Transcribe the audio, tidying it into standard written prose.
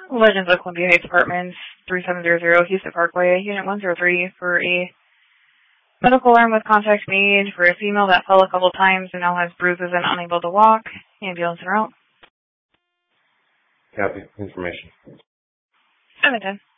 Legends of Columbia Heights Apartments, 3700 Houston Parkway, Unit 103, for a medical alarm with contact made for a female that fell a couple times and now has bruises and unable to walk. Ambulance en route. Copy. Information. 710.